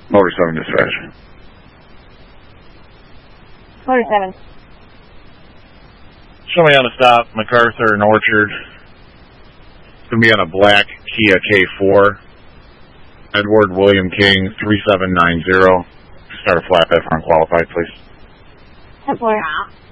Motor 7 dispatch. Motor 7. Show me on a stop, MacArthur and Orchard. It's going to be on a black Kia K4. Edward William King, 3790. Start a flatbed for unqualified, please. 10-4.